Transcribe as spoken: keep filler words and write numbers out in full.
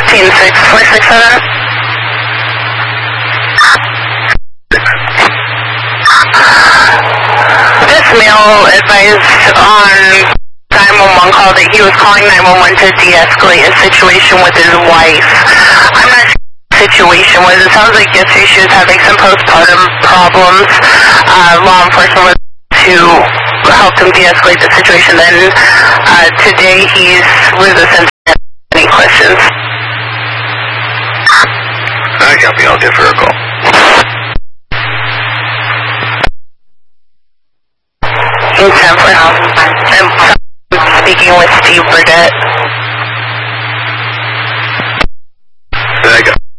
fifteen six four six seven. This male advised on nine one one call that he was calling nine one one to de-escalate a situation with his wife. I'm not sure what the situation was. It sounds like yesterday she was having some postpartum problems. Uh, law enforcement was to help him de-escalate the situation. Then uh, today he's with us and any questions. I copy. I'll give her a call. In San Francisco. I'm speaking with Steve Burdett.